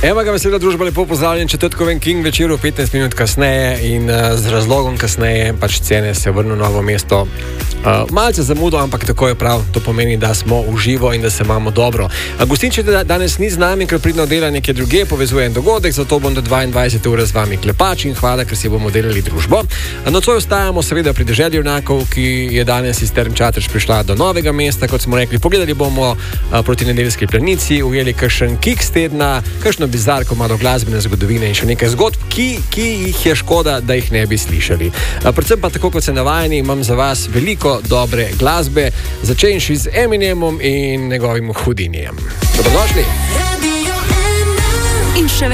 Evo ga, vesela družba, lepo pozdravljen, četrtkoven King večeru, 15 minut kasneje in z razlogom kasneje, pač cene se vrnu Novo mesto. Malce zamudo, ampak tako je prav, to pomeni, da smo v živo in da se imamo dobro. Gostinče danes ni z nami, ker pridno dela nekje druge, povezuje en dogodek, zato bom do 22 ure z vami klepač in hvala, ker si bomo delali družbo. Nocoj ostajamo seveda pri deželi junakov, ki je danes iz Term Čatež prišla do Novega mesta, kot smo rekli, pogledali bomo proti Nedeljski planici, ujeli kakšen kiks tedna, kakšno bizarko malo glasbene zgodovine in še nekaj zgodb, ki jih je škoda, da jih ne bi slišali. Predvsem pa tako, kot se navajeni, imam za vas veliko dobre glasbe, začenši z Eminemom in njegovim Houdinijem. Dobrodošli!